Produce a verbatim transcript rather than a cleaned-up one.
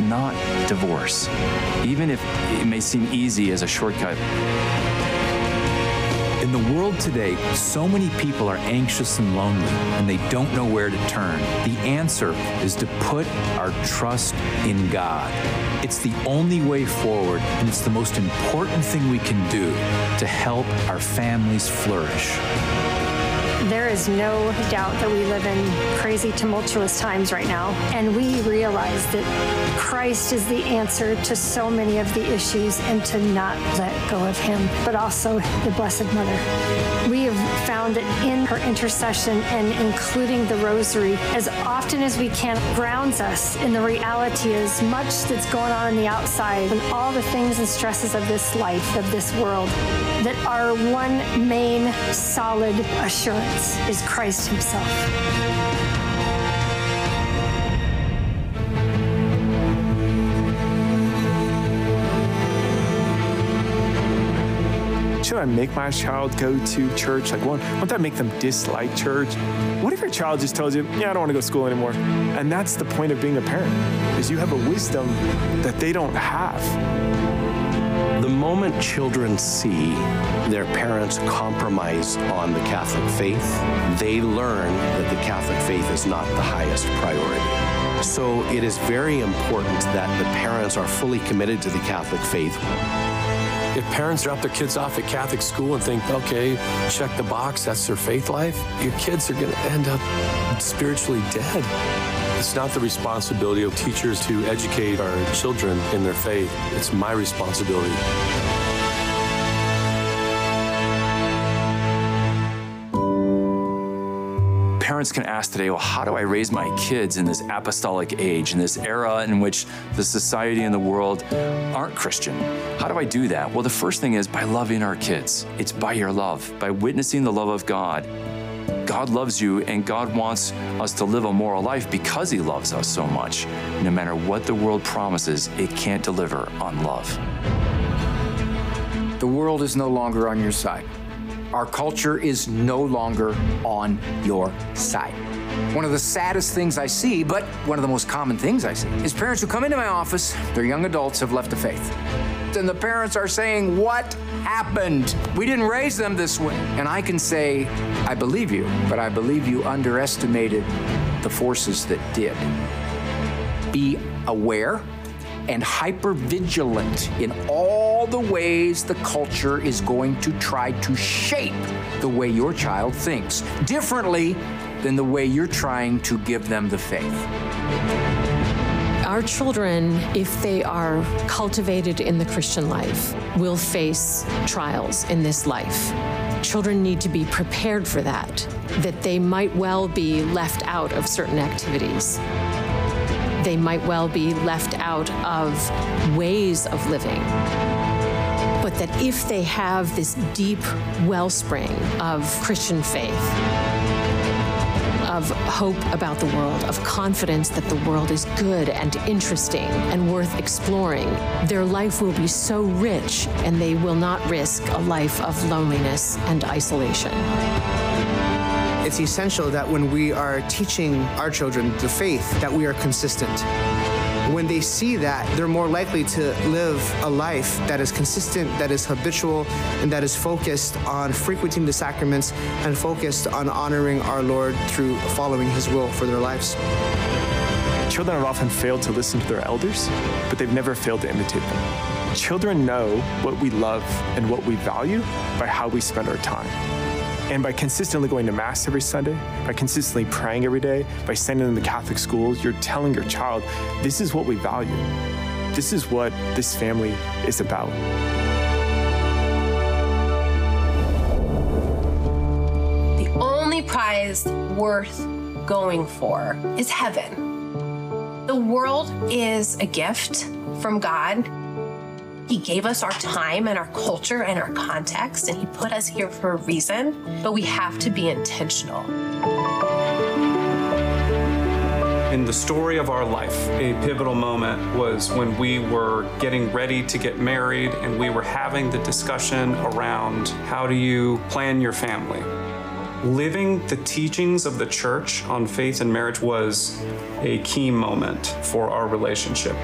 not divorce, even if it may seem easy as a shortcut. In the world today, so many people are anxious and lonely, and they don't know where to turn. The answer is to put our trust in God. It's the only way forward, and it's the most important thing we can do to help our families flourish. There is no doubt that we live in crazy, tumultuous times right now, and we realize that Christ is the answer to so many of the issues, and to not let go of him, but also the Blessed Mother. We have found that in her intercession, and including the rosary, as often as we can, grounds us in the reality as much that's going on on the outside and all the things and stresses of this life, of this world, that our one main solid assurance is Christ himself. Should I make my child go to church? Like, won't, won't that make them dislike church? What if your child just tells you, yeah, I don't want to go to school anymore? And that's the point of being a parent, is you have a wisdom that they don't have. The moment children see their parents compromise on the Catholic faith, they learn that the Catholic faith is not the highest priority. So it is very important that the parents are fully committed to the Catholic faith. If parents drop their kids off at Catholic school and think, okay, check the box, that's their faith life, your kids are going to end up spiritually dead. It's not the responsibility of teachers to educate our children in their faith. It's my responsibility. Parents can ask today, well, how do I raise my kids in this apostolic age, in this era in which the society and the world aren't Christian? How do I do that? Well, the first thing is by loving our kids. It's by your love, by witnessing the love of God. God loves you, and God wants us to live a moral life because he loves us so much. No matter what the world promises, it can't deliver on love. The world is no longer on your side. Our culture is no longer on your side. One of the saddest things I see, but one of the most common things I see, is parents who come into my office, their young adults have left the faith. And the parents are saying, what happened? We didn't raise them this way. And I can say, I believe you, but I believe you underestimated the forces that did. Be aware and hyper-vigilant in all the ways the culture is going to try to shape the way your child thinks, differently than the way you're trying to give them the faith. Our children, if they are cultivated in the Christian life, will face trials in this life. Children need to be prepared for that, that they might well be left out of certain activities. They might well be left out of ways of living. But that if they have this deep wellspring of Christian faith, of hope about the world, of confidence that the world is good and interesting and worth exploring, their life will be so rich, and they will not risk a life of loneliness and isolation. It's essential that when we are teaching our children the faith, that we are consistent. When they see that, they're more likely to live a life that is consistent, that is habitual, and that is focused on frequenting the sacraments and focused on honoring our Lord through following his will for their lives. Children have often failed to listen to their elders, but they've never failed to imitate them. Children know what we love and what we value by how we spend our time. And by consistently going to Mass every Sunday, by consistently praying every day, by sending them to Catholic schools, you're telling your child, this is what we value. This is what this family is about. The only prize worth going for is heaven. The world is a gift from God. He gave us our time and our culture and our context, and he put us here for a reason, but we have to be intentional. In the story of our life, a pivotal moment was when we were getting ready to get married, and we were having the discussion around how do you plan your family. Living the teachings of the church on faith and marriage was a key moment for our relationship.